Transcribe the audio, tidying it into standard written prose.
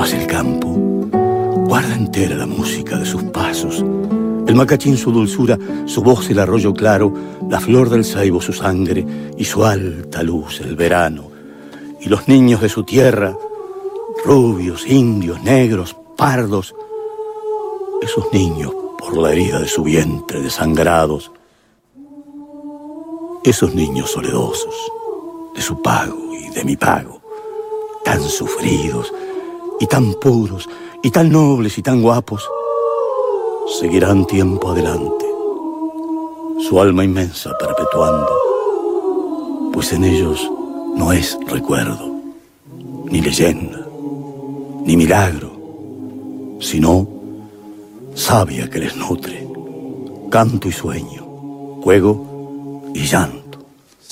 Mas el campo guarda entera la música de sus pasos, el macachín su dulzura, su voz el arroyo claro, la flor del ceibo su sangre y su alta luz el verano. Y los niños de su tierra, rubios, indios, negros, pardos, esos niños por la herida de su vientre desangrados, esos niños soledosos, de su pago y de mi pago, tan sufridos y tan puros y tan nobles y tan guapos, seguirán tiempo adelante, su alma inmensa perpetuando, pues en ellos no es recuerdo, ni leyenda, ni milagro, sino savia que les nutre, canto y sueño, juego y llanto.